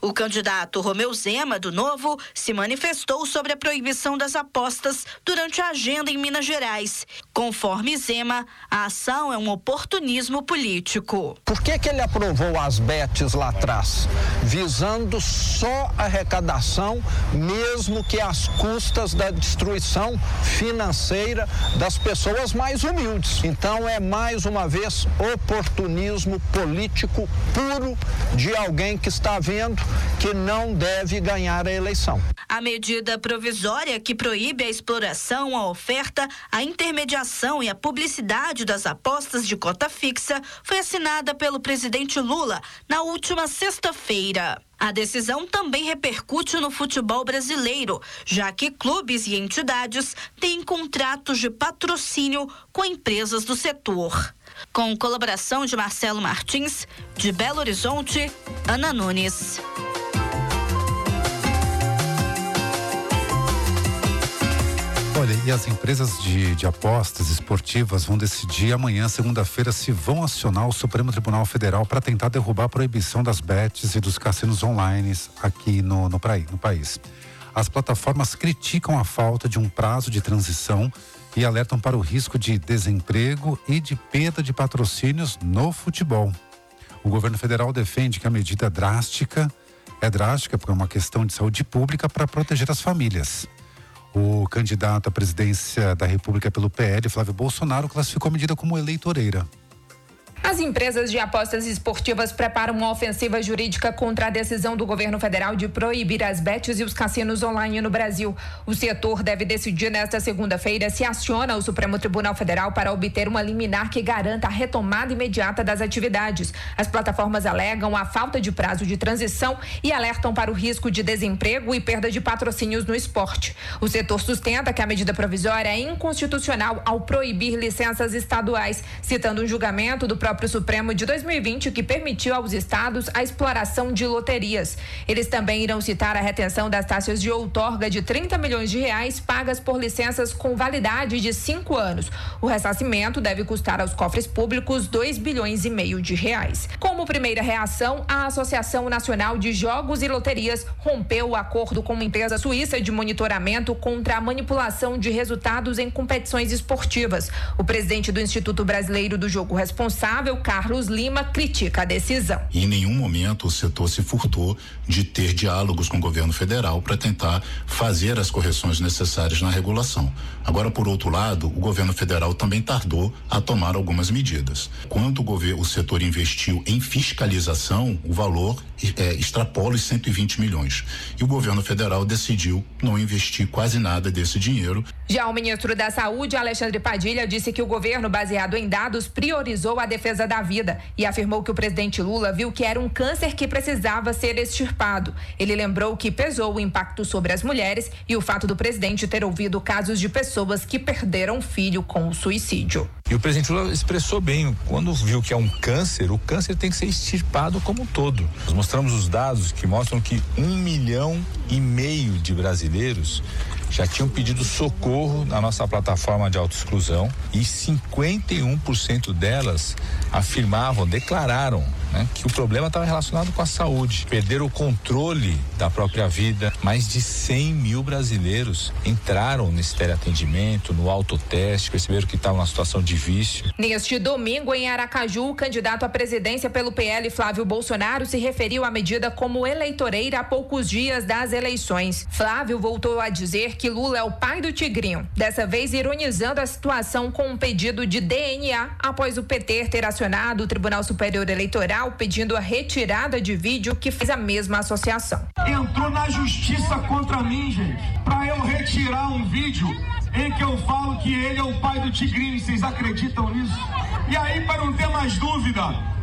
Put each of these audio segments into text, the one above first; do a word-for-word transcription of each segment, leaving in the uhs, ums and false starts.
O candidato Romeu Zema, do Novo, se manifestou sobre a proibição das apostas durante a agenda em Minas Gerais. Conforme Zema, a ação é um oportunismo político. Por que que ele aprovou as bets lá atrás? Visando só a arrecadação, mesmo que às custas da destruição financeira das pessoas mais humildes. Então é mais uma vez oportunismo político puro de alguém que está vendo que não deve ganhar a eleição. A medida provisória que proíbe a exploração, a oferta, a intermediação e a publicidade das apostas de cota fixa foi assinada pelo presidente Lula na última sexta-feira. A decisão também repercute no futebol brasileiro, já que clubes e entidades têm contratos de patrocínio com empresas do setor. Com colaboração de Marcelo Martins, de Belo Horizonte, Ana Nunes. Olha, e as empresas de, de apostas esportivas vão decidir amanhã, segunda-feira, se vão acionar o Supremo Tribunal Federal para tentar derrubar a proibição das bets e dos cassinos online aqui no, no, no país. As plataformas criticam a falta de um prazo de transição e alertam para o risco de desemprego e de perda de patrocínios no futebol. O governo federal defende que a medida drástica é drástica por uma questão de saúde pública para proteger as famílias. O candidato à presidência da República pelo P L, Flávio Bolsonaro, classificou a medida como eleitoreira. As empresas de apostas esportivas preparam uma ofensiva jurídica contra a decisão do governo federal de proibir as bets e os cassinos online no Brasil. O setor deve decidir nesta segunda-feira se aciona o Supremo Tribunal Federal para obter uma liminar que garanta a retomada imediata das atividades. As plataformas alegam a falta de prazo de transição e alertam para o risco de desemprego e perda de patrocínios no esporte. O setor sustenta que a medida provisória é inconstitucional ao proibir licenças estaduais, citando um julgamento do próprio Supremo de dois mil e vinte que permitiu aos estados a exploração de loterias. Eles também irão citar a retenção das taxas de outorga de trinta milhões de reais pagas por licenças com validade de cinco anos. O ressarcimento deve custar aos cofres públicos dois bilhões e meio de reais. Como primeira reação, a Associação Nacional de Jogos e Loterias rompeu o acordo com uma empresa suíça de monitoramento contra a manipulação de resultados em competições esportivas. O presidente do Instituto Brasileiro do Jogo Responsável, Carlos Lima, critica a decisão. Em nenhum momento o setor se furtou de ter diálogos com o governo federal para tentar fazer as correções necessárias na regulação. Agora, por outro lado, o governo federal também tardou a tomar algumas medidas. Quando o governo, o setor investiu em fiscalização, o valor é, extrapola os cento e vinte milhões. E o governo federal decidiu não investir quase nada desse dinheiro. Já o ministro da Saúde, Alexandre Padilha, disse que o governo, baseado em dados, priorizou a defesa da vida e afirmou que o presidente Lula viu que era um câncer que precisava ser extirpado. Ele lembrou que pesou o impacto sobre as mulheres e o fato do presidente ter ouvido casos de pessoas que perderam filho com o suicídio. E o presidente Lula expressou bem, quando viu que é um câncer, o câncer tem que ser extirpado como um todo. Nós mostramos os dados que mostram que um milhão e meio de brasileiros já tinham pedido socorro na nossa plataforma de autoexclusão e cinquenta e um por cento delas afirmavam, declararam, né, que o problema estava relacionado com a saúde. Perderam o controle da própria vida. Mais de cem mil brasileiros entraram nesse teleatendimento, no autoteste, perceberam que estavam numa situação de vício. Neste domingo, em Aracaju, o candidato à presidência pelo P L, Flávio Bolsonaro, se referiu à medida como eleitoreira há poucos dias das eleições. Flávio voltou a dizer que Lula é o pai do Tigrinho, dessa vez ironizando a situação com um pedido de D N A após o P T ter acionado o Tribunal Superior Eleitoral pedindo a retirada de vídeo que fez a mesma associação. Entrou na justiça contra mim, gente, pra eu retirar um vídeo em que eu falo que ele é o pai do Tigrinho. Vocês acreditam nisso? E aí, para não ter mais dúvida,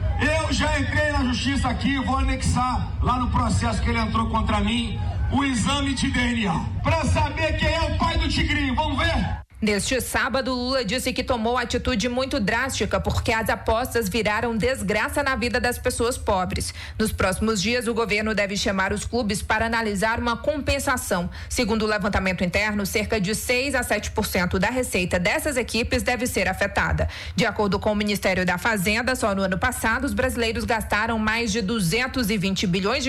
eu já entrei na justiça aqui, vou anexar lá no processo que ele entrou contra mim o exame de D N A, para saber quem é o pai do Tigrinho. Vamos ver? Neste sábado, Lula disse que tomou atitude muito drástica porque as apostas viraram desgraça na vida das pessoas pobres. Nos próximos dias, o governo deve chamar os clubes para analisar uma compensação. Segundo o levantamento interno, cerca de seis a sete por cento da receita dessas equipes deve ser afetada. De acordo com o Ministério da Fazenda, só no ano passado, os brasileiros gastaram mais de duzentos e vinte bilhões de